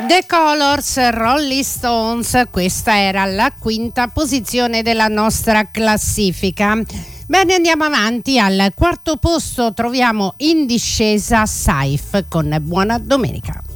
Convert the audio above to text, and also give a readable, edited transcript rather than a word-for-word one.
The Colors, Rolling Stones, questa era la quinta posizione della nostra classifica. Bene, andiamo avanti. Al quarto posto troviamo in discesa Saif con Buona Domenica.